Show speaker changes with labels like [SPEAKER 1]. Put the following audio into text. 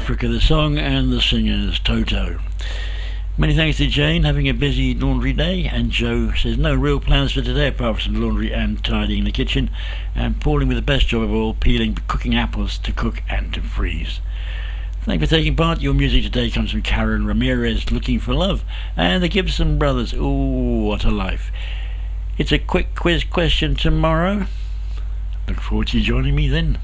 [SPEAKER 1] Africa the song, and the singers Toto. Many thanks to Jane, having a busy laundry day, and Joe says no real plans for today apart from some laundry and tidying the kitchen, and Pauline with the best job of all, cooking apples to cook and to freeze. Thank you for taking part. Your music today comes from Karen Ramirez, Looking for Love, and the Gibson Brothers, Ooh, What a Life. It's a quick quiz question tomorrow. Look forward to you joining me then.